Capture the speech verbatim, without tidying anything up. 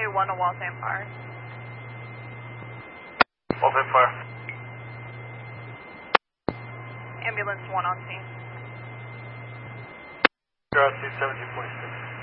one to Waltham Fire. Waltham Fire. Ambulance one on scene. You're on C seventeen point six.